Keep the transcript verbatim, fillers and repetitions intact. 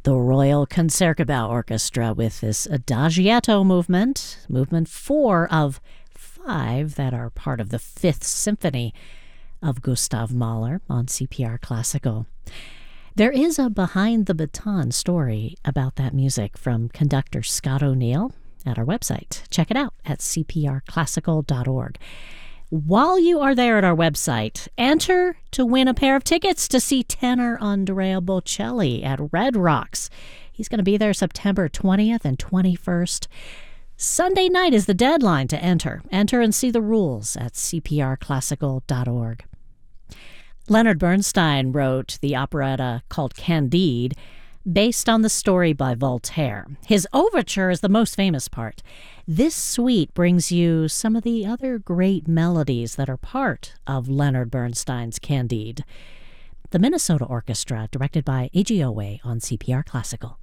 The Royal Concertgebouw Orchestra with this Adagietto movement, movement four of five that are part of the Fifth Symphony of Gustav Mahler on C P R Classical. There is a behind-the-baton story about that music from conductor Scott O'Neill at our website. Check it out at c p r classical dot org. While you are there at our website, enter to win a pair of tickets to see tenor Andrea Bocelli at Red Rocks. He's going to be there September twentieth and twenty-first. Sunday night is the deadline to enter. Enter and see the rules at c p r classical dot org. Leonard Bernstein wrote the operetta called Candide, based on the story by Voltaire. His overture is the most famous part. This suite brings you some of the other great melodies that are part of Leonard Bernstein's Candide. The Minnesota Orchestra, directed by Eiji Owe on C P R Classical.